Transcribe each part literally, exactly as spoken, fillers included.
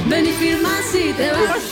Ven y firma si te vas.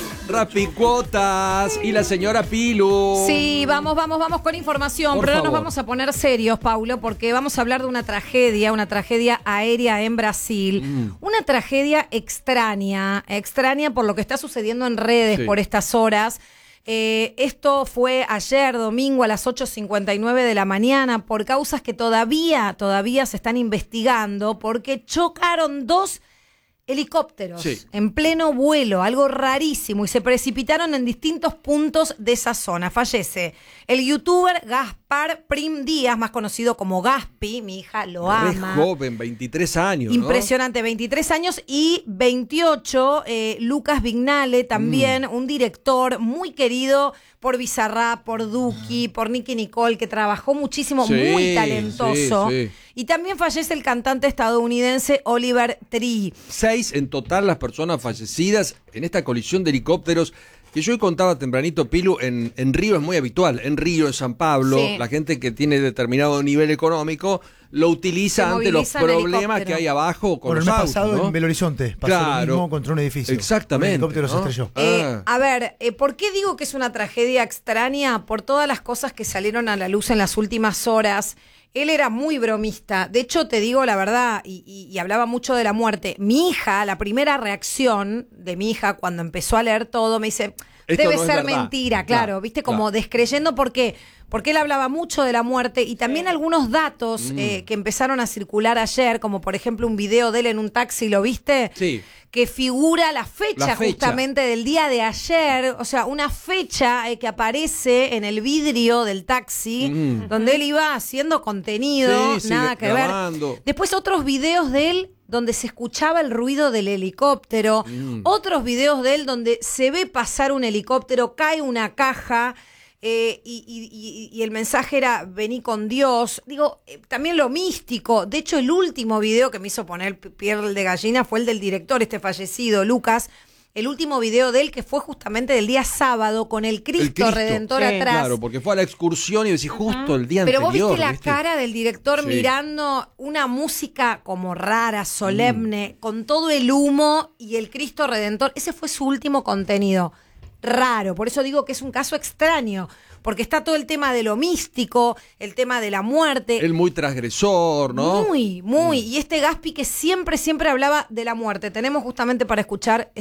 Rapicuotas y la señora Pilu. Sí, vamos, vamos, vamos con información, Por pero ahora favor. nos vamos a poner serios, Paulo, porque vamos a hablar de una tragedia, una tragedia aérea en Brasil. Mm. Una tragedia extraña, extraña por lo que está sucediendo en redes Sí. por estas horas. Eh, esto fue ayer, domingo, a las ocho cincuenta y nueve de la mañana, por causas que todavía, todavía se están investigando, porque chocaron dos helicópteros Sí. en pleno vuelo, algo rarísimo, y se precipitaron en distintos puntos de esa zona. Fallece el youtuber Gaspar Prim Díaz, más conocido como Gaspi, mi hija lo Re ama. joven, veintitrés años, Impresionante, veintitrés años, y veintiocho, eh, Lucas Vignale, también mm. un director muy querido por Bizarrap, por Duki, por Nicki Nicole, que trabajó muchísimo, Sí, muy talentoso. sí, sí. Y también fallece el cantante estadounidense Oliver Tree. Seis en total las personas fallecidas en esta colisión de helicópteros que yo hoy contaba tempranito, Pilu, en, en Río es muy habitual. En Río, en San Pablo, Sí. la gente que tiene determinado nivel económico lo utiliza Se ante los moviliza en problemas helicóptero. que hay abajo con Bueno, los el mes autos, pasado ¿no? en Belo Horizonte pasó Claro. lo mismo contra un edificio. Exactamente, Un helicóptero ¿no? se estrelló. Eh, Ah. a ver, eh, ¿por qué digo que es una tragedia extraña? Por todas las cosas que salieron a la luz en las últimas horas. Él era muy bromista. De hecho, te digo la verdad, y, y, y hablaba mucho de la muerte. Mi hija, la primera reacción de mi hija cuando empezó a leer todo, me dice, Esto debe no es ser verdad. mentira, claro, Claro, viste, como claro. descreyendo. ¿Por qué? Porque él hablaba mucho de la muerte y también algunos datos Mm. eh, que empezaron a circular ayer, como por ejemplo un video de él en un taxi, ¿lo viste? Sí. Que figura la fecha, La fecha. justamente del día de ayer, o sea, una fecha eh, que aparece en el vidrio del taxi, Mm. donde él iba haciendo contenido, Sí, sí, nada que grabando. ver. Después otros videos de él donde se escuchaba el ruido del helicóptero, Mm. otros videos de él donde se ve pasar un helicóptero, cae una caja. Eh, y, y, y, y el mensaje era vení con Dios. Digo, eh, también lo místico. De hecho, el último video que me hizo poner piel de gallina fue el del director, este fallecido, Lucas. El último video de él, que fue justamente del día sábado, con el Cristo, El Cristo. Redentor Sí, atrás. Claro, porque fue a la excursión y decís justo el día Pero vos anterior. viste la ¿viste? cara del director Sí. mirando una música como rara, Mm. solemne, con todo el humo y el Cristo Redentor. Ese fue su último contenido. Raro, por eso digo que es un caso extraño, porque está todo el tema de lo místico, el tema de la muerte. Él muy transgresor, ¿no? Muy, muy. Y este Gaspi que siempre, siempre hablaba de la muerte. Tenemos justamente para escuchar